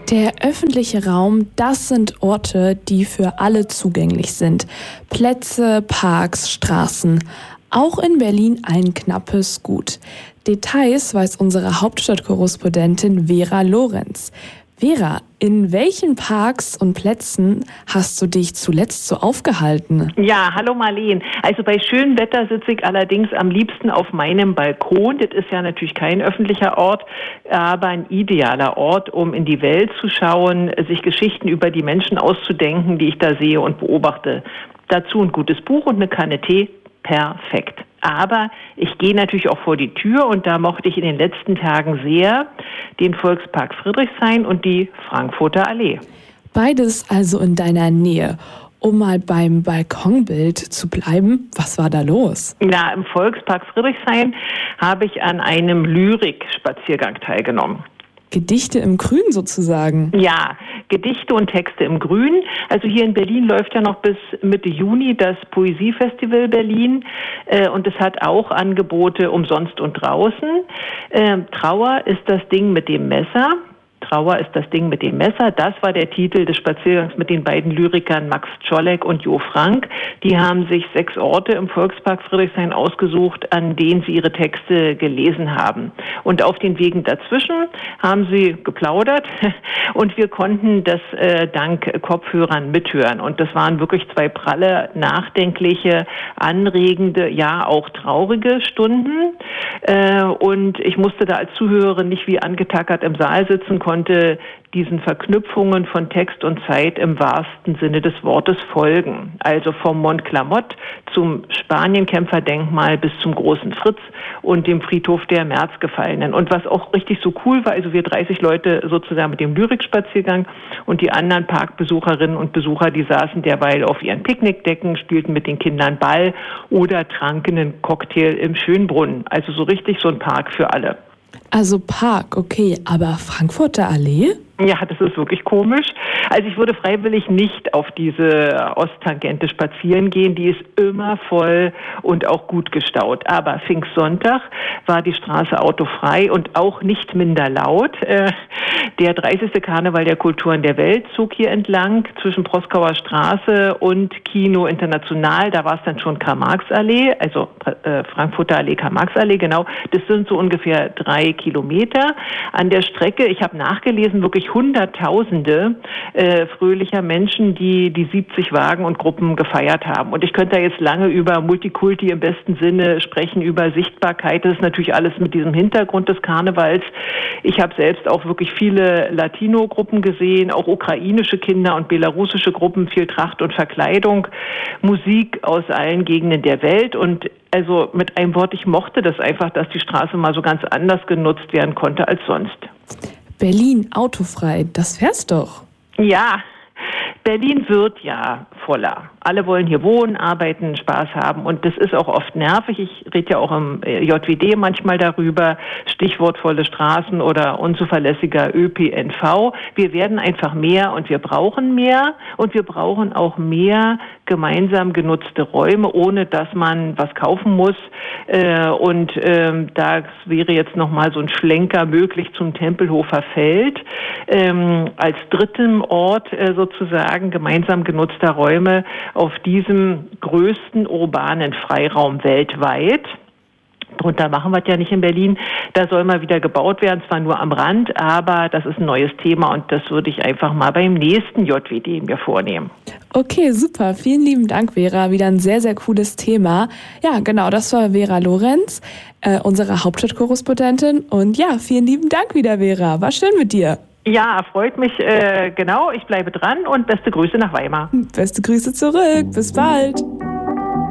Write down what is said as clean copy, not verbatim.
Der öffentliche Raum, das sind Orte, die für alle zugänglich sind. Plätze, Parks, Straßen. Auch in Berlin ein knappes Gut. Details weiß unsere Hauptstadtkorrespondentin Vera Lorenz. Vera, in welchen Parks und Plätzen hast du dich zuletzt so aufgehalten? Ja, hallo Marleen. Also bei schönem Wetter sitze ich allerdings am liebsten auf meinem Balkon. Das ist ja natürlich kein öffentlicher Ort, aber ein idealer Ort, um in die Welt zu schauen, sich Geschichten über die Menschen auszudenken, die ich da sehe und beobachte. Dazu ein gutes Buch und eine Kanne Tee. Perfekt. Aber ich gehe natürlich auch vor die Tür und da mochte ich in den letzten Tagen sehr den Volkspark Friedrichshain und die Frankfurter Allee. Beides also in deiner Nähe. Um mal beim Balkonbild zu bleiben, was war da los? Ja, im Volkspark Friedrichshain habe ich an einem Lyrik-Spaziergang teilgenommen. Gedichte im Grün sozusagen. Ja, Gedichte und Texte im Grün. Also hier in Berlin läuft ja noch bis Mitte Juni das Poesiefestival Berlin und es hat auch Angebote umsonst und draußen. Trauer ist das Ding mit dem Messer. Trauer ist das Ding mit dem Messer. Das war der Titel des Spaziergangs mit den beiden Lyrikern Max Czolek und Jo Frank. Die haben sich 6 Orte im Volkspark Friedrichshain ausgesucht, an denen sie ihre Texte gelesen haben. Und auf den Wegen dazwischen haben sie geplaudert und wir konnten das dank Kopfhörern mithören. Und das waren wirklich 2 pralle, nachdenkliche, anregende, ja auch traurige Stunden. Und ich musste da als Zuhörerin nicht wie angetackert im Saal sitzen, konnte diesen Verknüpfungen von Text und Zeit im wahrsten Sinne des Wortes folgen. Also vom Mont Clamott zum Spanienkämpferdenkmal bis zum Großen Fritz und dem Friedhof der Märzgefallenen. Und was auch richtig so cool war, also wir 30 Leute sozusagen mit dem Lyrikspaziergang und die anderen Parkbesucherinnen und Besucher, die saßen derweil auf ihren Picknickdecken, spielten mit den Kindern Ball oder tranken einen Cocktail im Schönbrunn. Also so richtig so ein Park für alle. Also Park, okay, aber Frankfurter Allee? Ja, das ist wirklich komisch. Also ich würde freiwillig nicht auf diese Osttangente spazieren gehen. Die ist immer voll und auch gut gestaut. Aber Pfingstsonntag war die Straße autofrei und auch nicht minder laut. Der 30. Karneval der Kulturen der Welt zog hier entlang zwischen Proskauer Straße und Kino International. Da war es dann schon Karl-Marx-Allee, also Frankfurter Allee, Karl-Marx-Allee, genau. Das sind so ungefähr 3 Kilometer. An der Strecke, ich habe nachgelesen, wirklich Hunderttausende fröhlicher Menschen, die 70 Wagen und Gruppen gefeiert haben. Und ich könnte da jetzt lange über Multikulti im besten Sinne sprechen, über Sichtbarkeit. Das ist natürlich alles mit diesem Hintergrund des Karnevals. Ich habe selbst auch wirklich viele Latino-Gruppen gesehen, auch ukrainische Kinder und belarussische Gruppen, viel Tracht und Verkleidung, Musik aus allen Gegenden der Welt. Und also mit einem Wort, ich mochte das einfach, dass die Straße mal so ganz anders genutzt werden konnte als sonst. Berlin autofrei, das wär's doch. Ja, Berlin wird ja voller. Alle wollen hier wohnen, arbeiten, Spaß haben und das ist auch oft nervig. Ich rede ja auch im JWD manchmal darüber, Stichwort volle Straßen oder unzuverlässiger ÖPNV. Wir werden einfach mehr und wir brauchen auch mehr gemeinsam genutzte Räume, ohne dass man was kaufen muss. Da wäre jetzt nochmal so ein Schlenker möglich zum Tempelhofer Feld als dritten Ort sozusagen gemeinsam genutzter Räume auf diesem größten urbanen Freiraum weltweit. Drunter machen wir es ja nicht in Berlin. Da soll mal wieder gebaut werden, zwar nur am Rand, aber das ist ein neues Thema und das würde ich einfach mal beim nächsten JWD mir vornehmen. Okay, super. Vielen lieben Dank, Vera. Wieder ein sehr, sehr cooles Thema. Ja, genau, das war Vera Lorenz, unsere Hauptstadtkorrespondentin. Und ja, vielen lieben Dank wieder, Vera. War schön mit dir. Ja, freut mich. Genau, ich bleibe dran und beste Grüße nach Weimar. Beste Grüße zurück. Bis bald.